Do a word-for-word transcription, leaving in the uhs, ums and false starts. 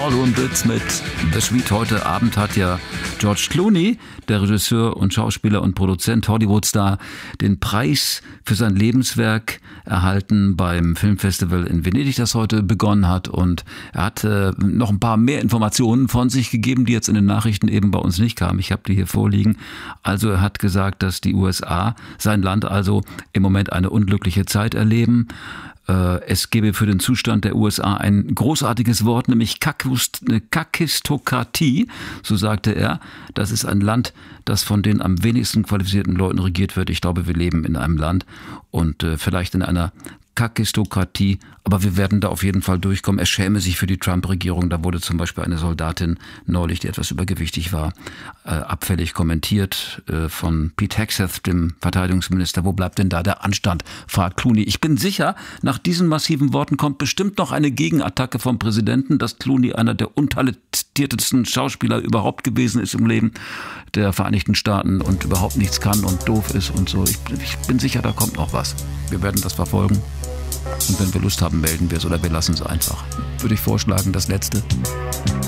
Ballroom Blitz mit The Sweet. Heute Abend hat ja George Clooney, der Regisseur und Schauspieler und Produzent, Hollywood-Star, den Preis für sein Lebenswerk erhalten beim Filmfestival in Venedig, das heute begonnen hat. Und er hat äh, noch ein paar mehr Informationen von sich gegeben, die jetzt in den Nachrichten eben bei uns nicht kamen. Ich habe die hier vorliegen. Also er hat gesagt, dass die U S A, sein Land also, im Moment eine unglückliche Zeit erleben. Es gebe für den Zustand der U S A ein großartiges Wort, nämlich Kakistokratie, so sagte er. Das ist ein Land, das von den am wenigsten qualifizierten Leuten regiert wird. Ich glaube, wir leben in einem Land und äh, vielleicht in einer Kakistokratie, aber wir werden da auf jeden Fall durchkommen. Er schäme sich für die Trump-Regierung. Da wurde zum Beispiel eine Soldatin neulich, die etwas übergewichtig war, äh, abfällig kommentiert äh, von Pete Hegseth, dem Verteidigungsminister. Wo bleibt denn da der Anstand, fragt Clooney. Ich bin sicher, nach diesen massiven Worten kommt bestimmt noch eine Gegenattacke vom Präsidenten, dass Clooney einer der untalentiertesten Schauspieler überhaupt gewesen ist im Leben der Vereinigten Staaten und überhaupt nichts kann und doof ist und so. Ich, ich bin sicher, da kommt noch was. Wir werden das verfolgen. Und wenn wir Lust haben, melden wir es oder wir lassen es einfach. Würde ich vorschlagen, das Letzte.